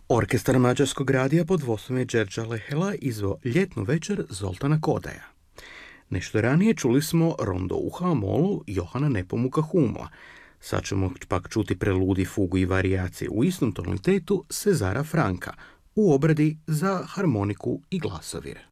Orkestar Mađarskog radija pod vodstvom je Đerđa Lehela izveo Ljetnu večer Zoltana Kodaja. Nešto ranije čuli smo rondo u H-molu Johana Nepomuka Humla. Sad ćemo pak čuti preludi, fugu i varijacije u istom tonalitetu Cezara Franka u obradi za harmoniku i glasovir.